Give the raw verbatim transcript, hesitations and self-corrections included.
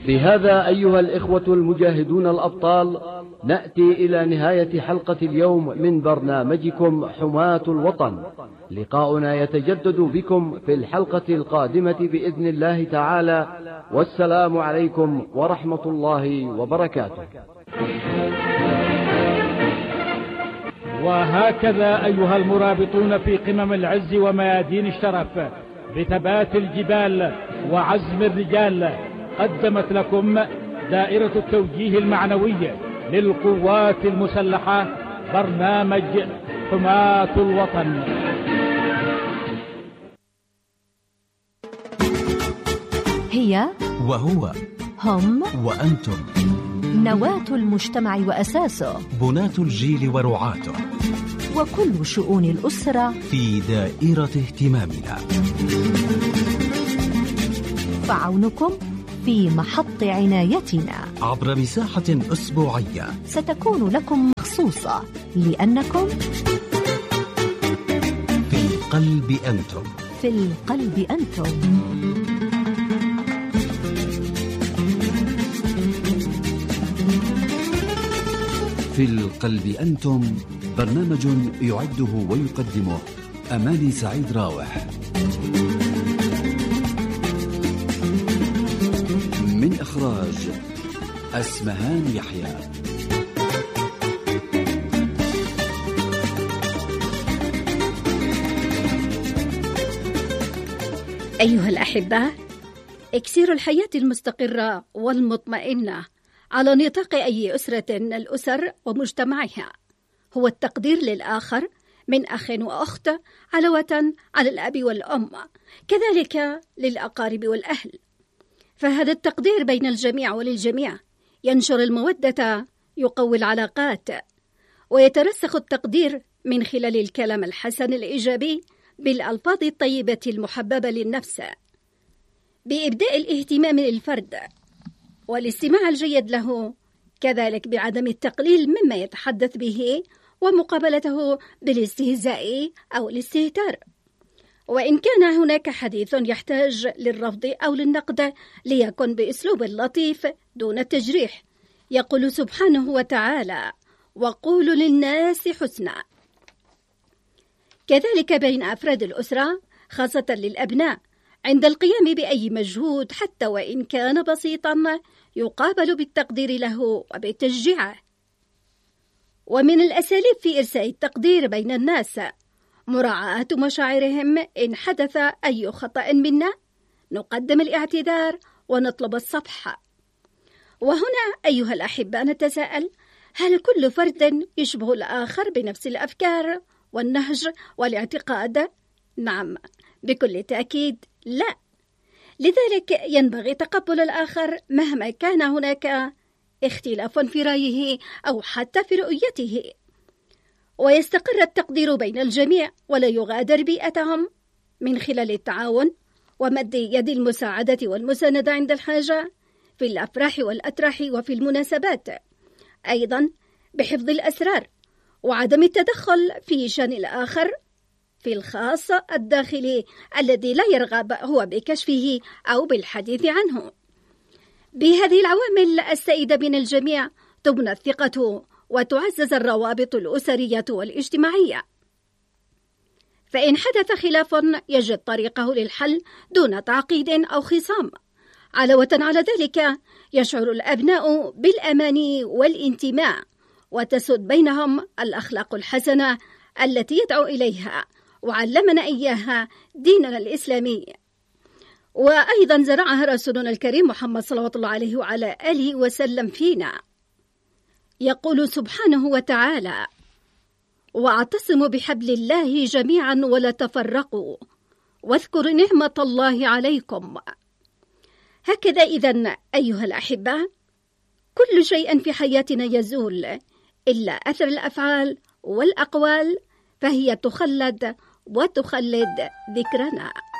بهذا أيها الإخوة المجاهدون الأبطال نأتي إلى نهاية حلقة اليوم من برنامجكم حماة الوطن. لقاؤنا يتجدد بكم في الحلقة القادمة بإذن الله تعالى، والسلام عليكم ورحمة الله وبركاته. وهكذا أيها المرابطون في قمم العز وميادين الشرف بثبات الجبال وعزم الرجال، قدمت لكم دائرة التوجيه المعنوي للقوات المسلحة برنامج حماة الوطن. هي وهو هم وأنتم، نواة المجتمع وأساسه، بناة الجيل ورعاته، وكل شؤون الأسرة في دائرة اهتمامنا. فعونكم في محط عنايتنا عبر مساحة أسبوعية ستكون لكم مخصوصة، لأنكم في القلب أنتم. في القلب أنتم. في القلب أنتم، برنامج يعده ويقدمه أماني سعيد راوح، من إخراج أسمهان يحيى. أيها الأحبة، إكسير الحياة المستقرة والمطمئنة على نطاق أي أسرة من الأسر ومجتمعها هو التقدير للآخر من أخ وأخت، علاوة على الأب والأم، كذلك للأقارب والأهل. فهذا التقدير بين الجميع وللجميع ينشر المودة، يقوي العلاقات، ويترسخ التقدير من خلال الكلام الحسن الإيجابي بالألفاظ الطيبة المحببة للنفس، بإبداء الاهتمام للفرد والاستماع الجيد له، كذلك بعدم التقليل مما يتحدث به ومقابلته بالاستهزاء أو الاستهتار. وإن كان هناك حديث يحتاج للرفض أو للنقد ليكن بأسلوب لطيف دون التجريح. يقول سبحانه وتعالى: وقولوا للناس حسنا. كذلك بين أفراد الأسرة، خاصة للأبناء، عند القيام بأي مجهود حتى وإن كان بسيطا يقابل بالتقدير له وبالتشجيع. ومن الأساليب في إرساء التقدير بين الناس مراعاة مشاعرهم. إن حدث أي خطأ منا نقدم الاعتذار ونطلب الصفح. وهنا أيها الأحبة نتساءل: هل كل فرد يشبه الآخر بنفس الأفكار والنهج والاعتقاد؟ نعم، بكل تأكيد لا. لذلك ينبغي تقبل الآخر مهما كان هناك اختلاف في رأيه أو حتى في رؤيته، ويستقر التقدير بين الجميع ولا يغادر بيئتهم من خلال التعاون ومد يد المساعدة والمساندة عند الحاجة في الأفراح والأتراح وفي المناسبات، أيضا بحفظ الأسرار وعدم التدخل في شأن الآخر في الخاص الداخلي الذي لا يرغب هو بكشفه أو بالحديث عنه. بهذه العوامل السائدة بين الجميع تبنى الثقة وتعزز الروابط الأسرية والاجتماعية. فإن حدث خلاف يجد طريقه للحل دون تعقيد أو خصام. علاوة على ذلك يشعر الأبناء بالأمان والانتماء، وتسود بينهم الأخلاق الحسنة التي يدعو إليها وعلمنا إياها ديننا الإسلامي، وأيضا زرعها رسولنا الكريم محمد صلى الله عليه وعلى آله وسلم فينا. يقول سبحانه وتعالى: واعتصموا بحبل الله جميعا ولا تفرقوا واذكروا نعمة الله عليكم. هكذا إذن أيها الأحبة، كل شيء في حياتنا يزول إلا أثر الأفعال والأقوال، فهي تخلد وتخلد ذكرنا.